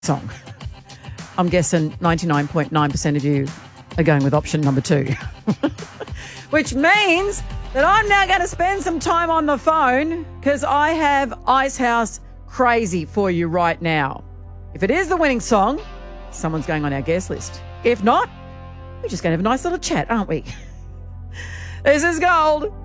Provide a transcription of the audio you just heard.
song. I'm guessing 99.9% of you are going with option number 2. Which means that I'm now going to spend some time on the phone because I have Icehouse Crazy for you right now. If it is the winning song, someone's going on our guest list. If not, we're just going to have a nice little chat, aren't we? This is Gold.